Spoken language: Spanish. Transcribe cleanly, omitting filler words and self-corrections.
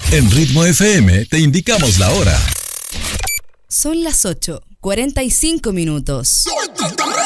En Ritmo FM te indicamos la hora. Son las 8:45.